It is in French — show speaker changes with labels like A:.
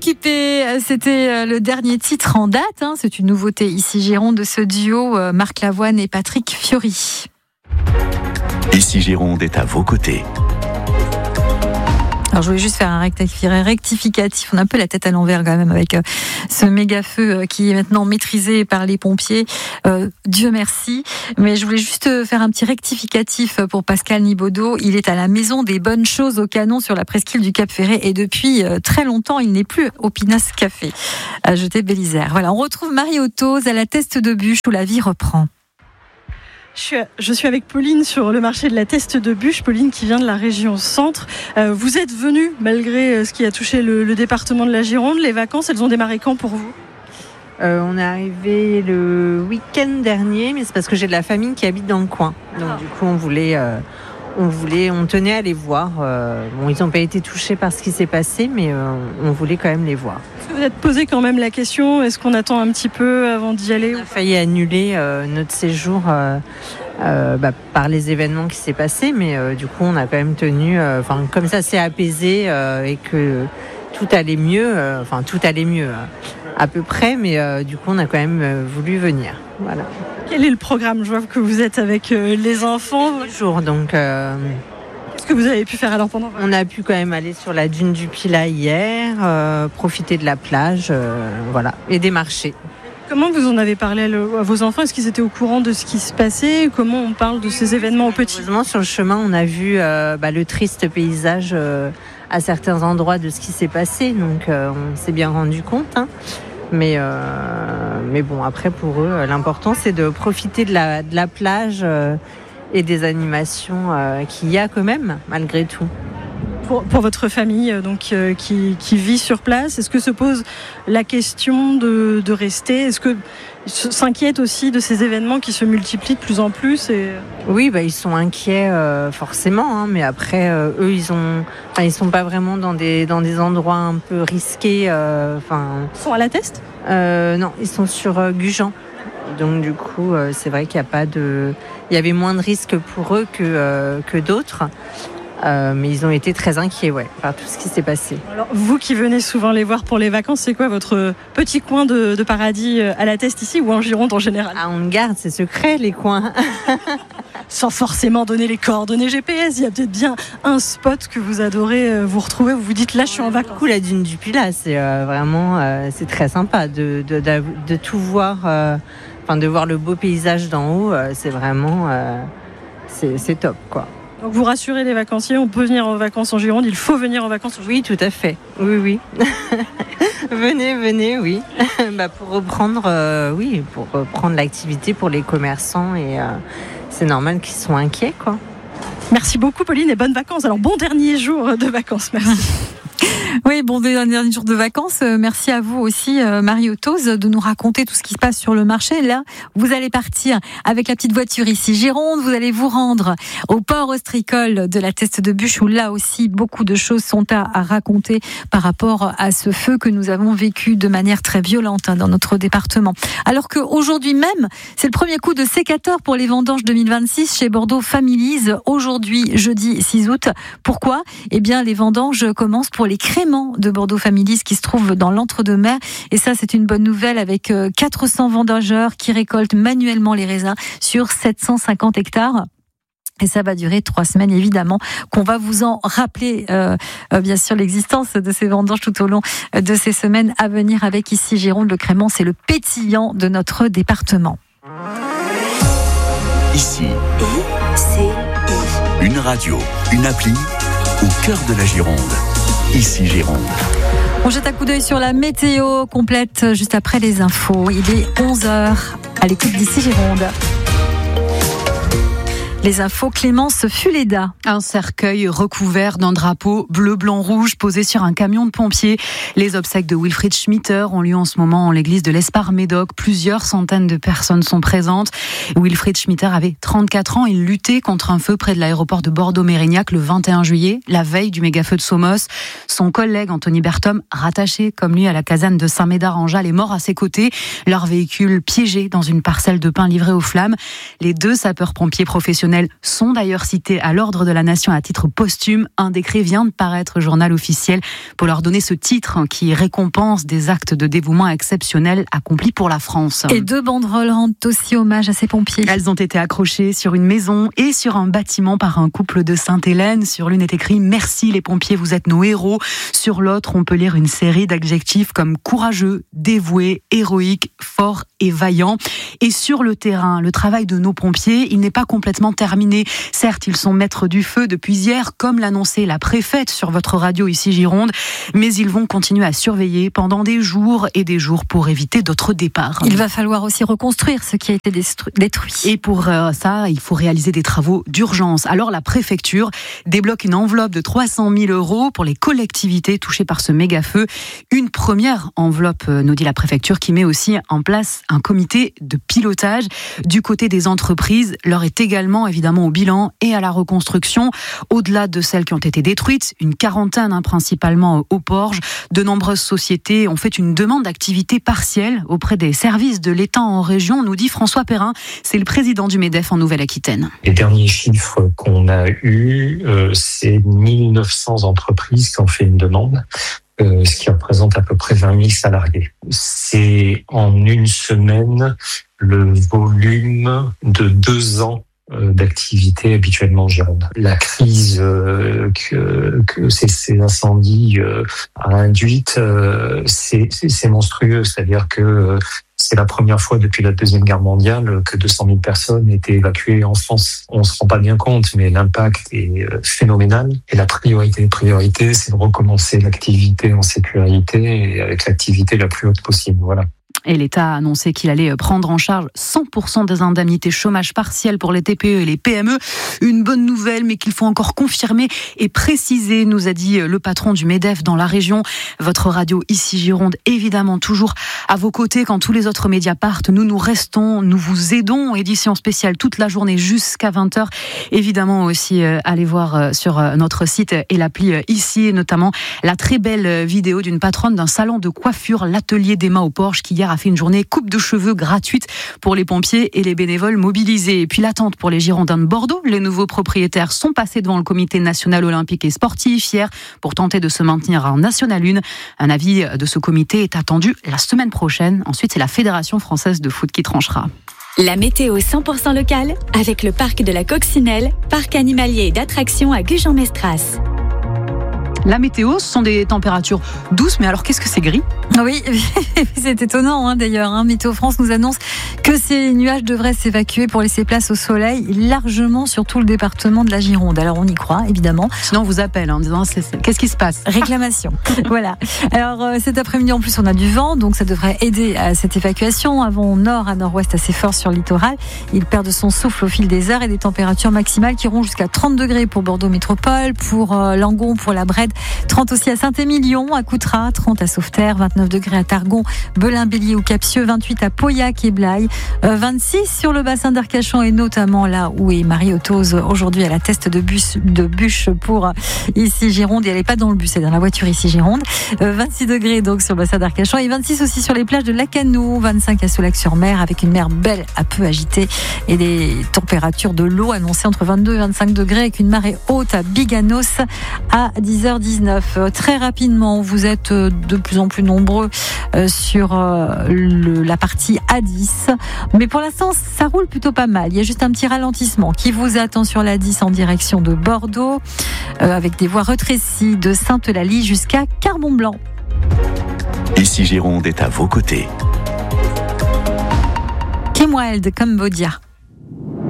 A: Occupé, c'était le dernier titre en date. C'est une nouveauté ici Gironde de ce duo Marc Lavoine et Patrick Fiori.
B: Ici Gironde est à vos côtés.
A: Alors je voulais juste faire un rectificatif. On a un peu la tête à l'envers quand même avec ce méga feu qui est maintenant maîtrisé par les pompiers. Dieu merci. Mais je voulais juste faire un petit rectificatif pour Pascal Nibaudot. Il est à la Maison des Bonnes Choses au Canon sur la presqu'île du Cap Ferret et depuis très longtemps, il n'est plus au Pinas Café à Jeté-Bélisère. Voilà, on retrouve Marie Ottoz à la Teste de Bûche où la vie reprend.
C: Je suis avec Pauline sur le marché de la Teste de Bûche. Pauline qui vient de la région centre. Vous êtes venue malgré ce qui a touché le département de la Gironde. Les vacances, elles ont démarré quand pour vous ?
D: On est arrivé le week-end dernier, mais c'est parce que j'ai de la famille qui habite dans le coin. Donc du coup, on tenait à les voir. Ils n'ont pas été touchés par ce qui s'est passé, mais on voulait quand même les voir.
C: Est-ce que vous êtes posé quand même la question, est-ce qu'on attend un petit peu avant d'y aller ?
D: On a failli annuler notre séjour par les événements qui s'est passé, mais du coup, on a quand même tenu, comme ça s'est apaisé et que tout allait mieux, à peu près, mais du coup, on a quand même voulu venir. Voilà.
C: Quel est le programme ? Je vois que vous êtes avec les enfants.
D: Toujours, donc...
C: Qu'est-ce que vous avez pu faire alors pendant ?
D: On a pu quand même aller sur la dune du Pilat hier, profiter de la plage, et des marchés.
C: Comment vous en avez parlé à vos enfants ? Est-ce qu'ils étaient au courant de ce qui se passait ? Comment on parle de ces événements aux petits ?
D: Sur le chemin, on a vu le triste paysage à certains endroits de ce qui s'est passé, donc on s'est bien rendu compte. Mais bon, après pour eux, l'important c'est de profiter de la plage et des animations qu'il y a quand même, malgré tout.
C: Pour votre famille qui vit sur place, est-ce que se pose la question de rester ? Est-ce que s'inquiète aussi de ces événements qui se multiplient de plus en plus
D: Oui, ils sont inquiets forcément, mais après eux ils sont pas vraiment dans des endroits un peu risqués.
C: Ils sont à la Teste ?
D: Non, ils sont sur Gujan. Donc du coup, c'est vrai qu'il y avait moins de risques pour eux que d'autres. Mais ils ont été très inquiets par tout ce qui s'est passé.
C: Alors, vous qui venez souvent les voir pour les vacances, c'est quoi votre petit coin de paradis à la Teste ici ou en Gironde en général ?
D: On garde, c'est secret les coins.
C: Sans forcément donner les coordonnées GPS, il y a peut-être bien un spot que vous adorez vous retrouver, vous vous dites là je suis en vacances.
D: Du coup, la dune du Pilat, c'est vraiment c'est très sympa de tout voir, de voir le beau paysage d'en haut, c'est vraiment c'est top quoi.
C: Donc vous rassurez les vacanciers, on peut venir en vacances en Gironde, il faut venir en vacances en Gironde.
D: Oui, tout à fait. Oui. venez, oui. Pour reprendre l'activité pour les commerçants et c'est normal qu'ils soient inquiets, quoi.
C: Merci beaucoup, Pauline, et bonnes vacances. Alors, bon dernier jour de vacances, merci.
A: Oui, bon dernier jour de vacances. Merci à vous aussi, Marie Ottoz, de nous raconter tout ce qui se passe sur le marché. Là, vous allez partir avec la petite voiture ici, Gironde. Vous allez vous rendre au port ostréicole de la Teste de Bûche, où là aussi, beaucoup de choses sont à raconter par rapport à ce feu que nous avons vécu de manière très violente dans notre département. Alors qu'aujourd'hui même, c'est le premier coup de sécateur pour les vendanges 2026 chez Bordeaux Families. Aujourd'hui, jeudi 6 août. Pourquoi ? Les vendanges commencent pour les créments de Bordeaux Families qui se trouvent dans l'Entre-deux-Mers. Et ça, c'est une bonne nouvelle avec 400 vendangeurs qui récoltent manuellement les raisins sur 750 hectares. Et ça va durer 3 semaines, évidemment, qu'on va vous en rappeler, bien sûr, l'existence de ces vendanges tout au long de ces semaines à venir avec ici Gironde. Le Crémant, c'est le pétillant de notre département.
B: Ici, une radio, une appli au cœur de la Gironde. Ici Gironde.
A: On jette un coup d'œil sur la météo complète juste après les infos. Il est 11h à l'écoute d'Ici Gironde. Les infos, Clémence Fuleda.
E: Un cercueil recouvert d'un drapeau bleu, blanc, rouge posé sur un camion de pompiers. Les obsèques de Wilfried Schmitter ont lieu en ce moment en l'église de l'Espar-Médoc. Plusieurs centaines de personnes sont présentes. Wilfried Schmitter avait 34 ans. Il luttait contre un feu près de l'aéroport de Bordeaux-Mérignac le 21 juillet, la veille du méga-feu de Somos. Son collègue Anthony Berthom, rattaché comme lui à la caserne de Saint-Médard-en-Jalles, est mort à ses côtés. Leur véhicule piégé dans une parcelle de pin livré aux flammes. Les 2 sapeurs-pompiers professionnels exceptionnels sont d'ailleurs cités à l'Ordre de la Nation à titre posthume. Un décret vient de paraître au journal officiel pour leur donner ce titre qui récompense des actes de dévouement exceptionnels accomplis pour la France.
A: Et 2 banderoles rendent aussi hommage à ces pompiers.
E: Elles ont été accrochées sur une maison et sur un bâtiment par un couple de Sainte-Hélène. Sur l'une est écrit « Merci les pompiers, vous êtes nos héros ». Sur l'autre, on peut lire une série d'adjectifs comme courageux, dévoué, héroïque, fort et vaillant. Et sur le terrain, le travail de nos pompiers, il n'est pas complètement terminé. Certes, ils sont maîtres du feu depuis hier, comme l'annonçait la préfète sur votre radio ici Gironde, mais ils vont continuer à surveiller pendant des jours et des jours pour éviter d'autres départs.
A: Il va falloir aussi reconstruire ce qui a été détruit.
E: Et pour ça, il faut réaliser des travaux d'urgence. Alors la préfecture débloque une enveloppe de 300 000 € pour les collectivités touchées par ce méga-feu. Une première enveloppe, nous dit la préfecture, qui met aussi en place un comité de pilotage. Du côté des entreprises, l'heure est également évidemment au bilan et à la reconstruction. Au-delà de celles qui ont été détruites, une quarantaine principalement au Porge, de nombreuses sociétés ont fait une demande d'activité partielle auprès des services de l'État en région, nous dit François Perrin, c'est le président du MEDEF en Nouvelle-Aquitaine.
F: Les derniers chiffres qu'on a eus, c'est 1900 entreprises qui ont fait une demande. Ce qui représente à peu près 20 000 salariés. C'est en une semaine le volume de 2 ans d'activité habituellement en Gironde. La crise que ces incendies a induite, c'est monstrueux. C'est-à-dire que c'est la première fois depuis la Deuxième Guerre mondiale que 200 000 personnes étaient évacuées en France. On se rend pas bien compte, mais l'impact est phénoménal. Et la priorité, c'est de recommencer l'activité en sécurité et avec l'activité la plus haute possible. Voilà.
E: Et l'État a annoncé qu'il allait prendre en charge 100% des indemnités chômage partiel pour les TPE et les PME. Une bonne nouvelle, mais qu'il faut encore confirmer et préciser, nous a dit le patron du MEDEF dans la région. Votre radio ici Gironde, évidemment, toujours à vos côtés quand tous les autres médias partent. Nous restons, nous vous aidons. Édition spéciale toute la journée jusqu'à 20h. Évidemment aussi, allez voir sur notre site et l'appli ici, notamment la très belle vidéo d'une patronne d'un salon de coiffure, l'atelier d'Emma au Porge, qui hier a fait une journée coupe de cheveux gratuite pour les pompiers et les bénévoles mobilisés. Et puis l'attente pour les Girondins de Bordeaux. Les nouveaux propriétaires sont passés devant le comité national olympique et sportif hier pour tenter de se maintenir en National 1. Un avis de ce comité est attendu la semaine prochaine. Ensuite, c'est la Fédération française de foot qui tranchera.
G: La météo 100% locale avec le parc de la Coccinelle, parc animalier et d'attractions à Gujan-Mestras.
E: La météo, ce sont des températures douces, mais alors qu'est-ce que c'est gris ?
A: Oui, c'est étonnant d'ailleurs. Météo France nous annonce que ces nuages devraient s'évacuer pour laisser place au soleil, largement sur tout le département de la Gironde. Alors on y croit, évidemment.
E: Sinon on vous appelle en disant qu'est-ce qui se passe ?
A: Réclamation. Voilà. Alors cet après-midi en plus on a du vent, donc ça devrait aider à cette évacuation. Un vent nord à nord-ouest assez fort sur le littoral. Il perd de son souffle au fil des heures et des températures maximales qui iront jusqu'à 30 degrés pour Bordeaux Métropole, pour Langon, pour la Brède. 30 aussi à Saint-Émilion, à Coutras, 30 à Sauveterre, 29 degrés à Targon, Belin, Bélier ou Capsieux, 28 à Pauillac et Blaye, 26 sur le bassin d'Arcachon et notamment là où est Marie-Otose aujourd'hui à la teste de bûche pour ici Gironde, et elle n'est pas dans le bus, elle est dans la voiture ici Gironde, 26 degrés donc sur le bassin d'Arcachon et 26 aussi sur les plages de Lacanau, 25 à Soulac-sur-Mer avec une mer belle à peu agitée et des températures de l'eau annoncées entre 22 et 25 degrés avec une marée haute à Biganos à 10h19. Très rapidement, vous êtes de plus en plus nombreux sur la partie A10. Mais pour l'instant, ça roule plutôt pas mal. Il y a juste un petit ralentissement qui vous attend sur la 10 en direction de Bordeaux, avec des voies rétrécies de Sainte-Eulalie jusqu'à Carbon-Blanc.
B: Ici Gironde est à vos côtés.
A: Kim Wilde, Cambodia.